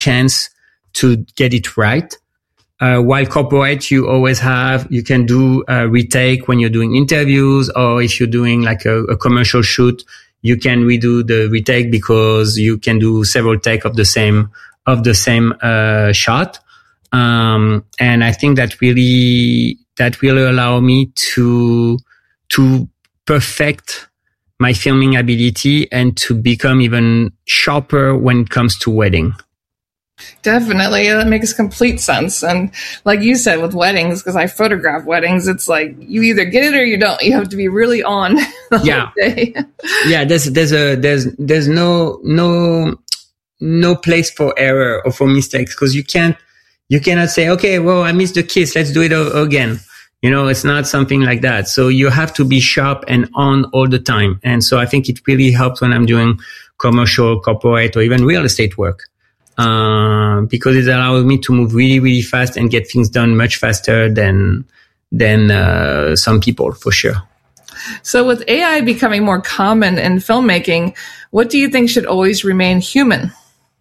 chance to get it right. While corporate, you can do a retake when you're doing interviews, or if you're doing like a commercial shoot, you can redo the retake because you can do several takes of the same shot. And I think that really allow me to perfect my filming ability and to become even sharper when it comes to wedding. Definitely. That makes complete sense. And like you said, with weddings, because I photograph weddings, it's like you either get it or you don't. You have to be really on the whole day. Yeah. There's no place for error or for mistakes, because you cannot say, okay, well, I missed the kiss. Let's do it again. It's not something like that. So you have to be sharp and on all the time. And so I think it really helps when I'm doing commercial, corporate, or even real estate work. Because it allows me to move really, really fast and get things done much faster than some people, for sure. So with AI becoming more common in filmmaking, what do you think should always remain human?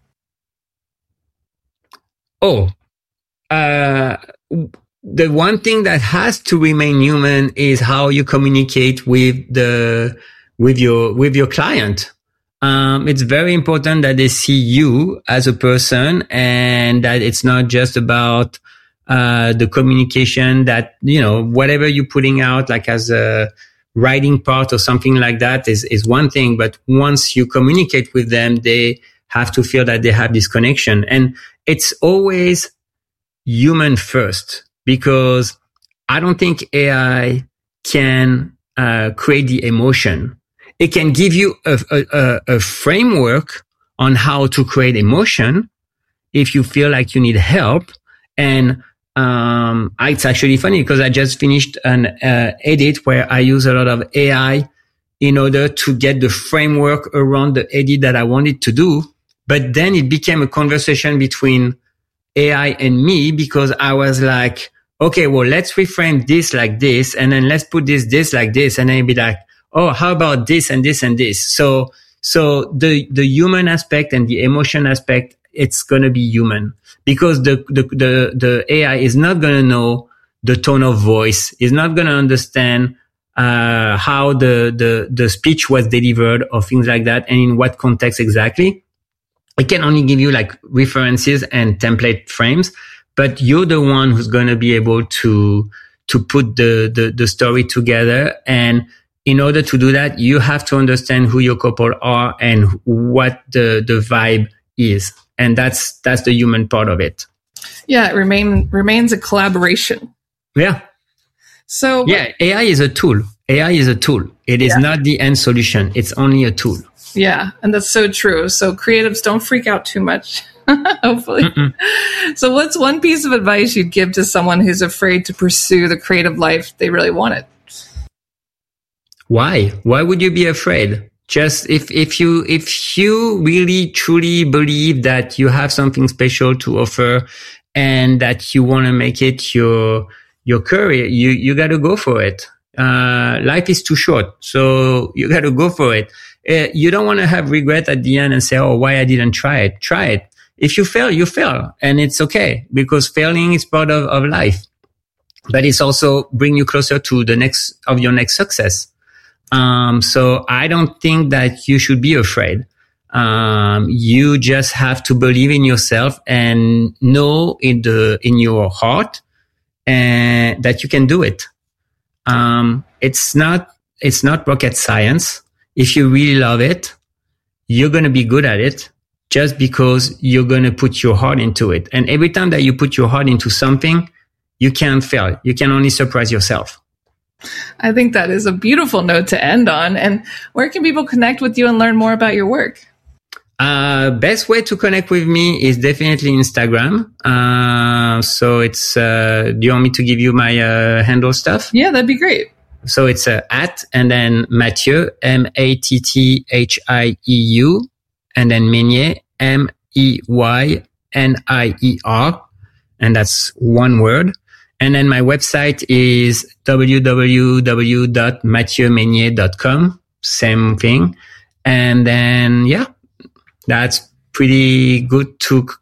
The one thing that has to remain human is how you communicate with your client. It's very important that they see you as a person, and that it's not just about the communication that, whatever you're putting out, like as a writing part or something like that is one thing. But once you communicate with them, they have to feel that they have this connection. And it's always human first, because I don't think AI can create the emotion. It can give you a framework on how to create emotion if you feel like you need help. And it's actually funny because I just finished an edit where I use a lot of AI in order to get the framework around the edit that I wanted to do. But then it became a conversation between AI and me, because I was like, okay, well, let's reframe this like this, and then let's put this like this, and then it'd be like, oh, how about this and this and this? So the human aspect and the emotion aspect, it's going to be human, because the AI is not going to know the tone of voice, is not going to understand how the speech was delivered or things like that, and in what context exactly. It can only give you like references and template frames, but you're the one who's going to be able to put the story together. And in order to do that, you have to understand who your couple are and what the vibe is. And that's the human part of it. Yeah, it remains a collaboration. Yeah. So AI is a tool. AI is a tool. It is not the end solution. It's only a tool. Yeah, and that's so true. So creatives, don't freak out too much, hopefully. Mm-mm. So what's one piece of advice you'd give to someone who's afraid to pursue the creative life they really wanted? Why? Why would you be afraid? Just if you really truly believe that you have something special to offer and that you want to make it your career, you got to go for it. Life is too short, so you got to go for it. You don't want to have regret at the end and say, oh, why I didn't try it. Try it. If you fail, you fail. And it's okay, because failing is part of life. But it's also bring you closer to your next success. So I don't think that you should be afraid. You just have to believe in yourself and know in your heart and that you can do it. It's not rocket science. If you really love it, you're going to be good at it just because you're going to put your heart into it. And every time that you put your heart into something, you can't fail. You can only surprise yourself. I think that is a beautiful note to end on. And where can people connect with you and learn more about your work? Best way to connect with me is definitely Instagram. So it's, do you want me to give you my handle stuff? Yeah, that'd be great. So it's at, and then Mathieu, Matthieu, and then Meynier, Meynier, and that's one word. And then my website is www.mathieumeinier.com. Same thing. And then, that's pretty good to